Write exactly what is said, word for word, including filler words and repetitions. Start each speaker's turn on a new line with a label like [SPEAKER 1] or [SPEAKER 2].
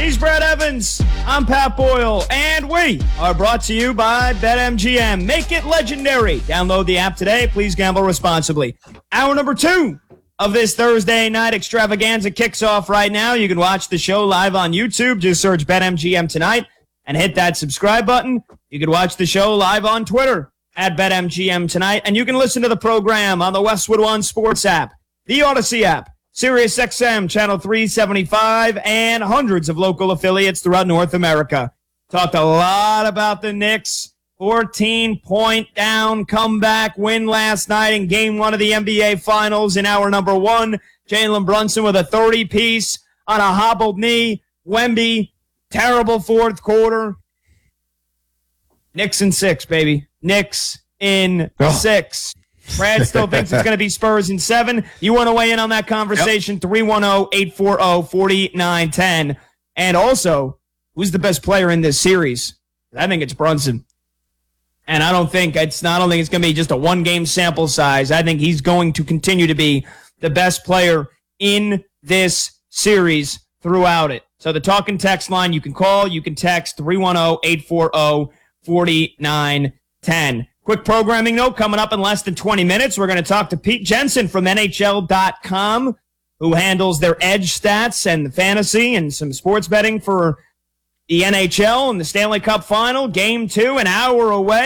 [SPEAKER 1] He's Brad Evans. I'm Pat Boyle. And we are brought to you by BetMGM. Make it legendary. Download the app today. Please gamble responsibly. Hour number two of this Thursday night extravaganza kicks off right now. You can watch the show live on YouTube. Just search BetMGM tonight and hit that subscribe button. You can watch the show live on Twitter at BetMGM tonight. And you can listen to the program on the Westwood One Sports app, the Odyssey app, Sirius X M Channel three seventy-five, and hundreds of local affiliates throughout North America. Talked a lot about the Knicks. fourteen-point down comeback win last night in game one of the N B A Finals in hour number one. Jalen Brunson with a thirty-piece on a hobbled knee. Wemby, terrible fourth quarter. Knicks in six, baby. Knicks in oh. six. Brad still thinks it's going to be Spurs in seven. You want to weigh in on that conversation? Yep. three one zero, eight four zero, four nine one zero. And also, who's the best player in this series? I think it's Brunson. And I don't think it's not only it's going to be just a one-game sample size. I think he's going to continue to be the best player in this series throughout it. So the talk and text line, you can call, you can text three one zero, eight four zero, four nine one zero. Quick programming note coming up in less than twenty minutes. We're going to talk to Pete Jensen from N H L dot com, who handles their edge stats and the fantasy and some sports betting for the N H L and the Stanley Cup Final. Game two, an hour away.